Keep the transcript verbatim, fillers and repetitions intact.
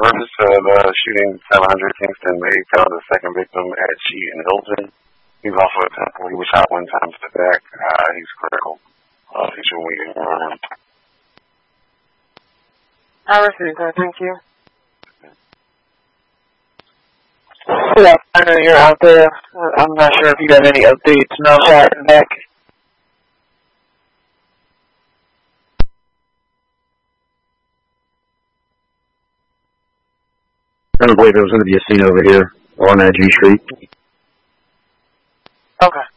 Purpose of uh, shooting seven hundred Kingston may found the second victim at Sheet and Hilton. He's also a Temple. He was shot one time to the back. Uh, he's critical. Uh, he's waiting around. I received that. Thank you. Yeah, I know you're out there. I'm not sure if you got any updates. No shot in the back. I don't believe there was going to be a scene over here on uh, G Street. Okay.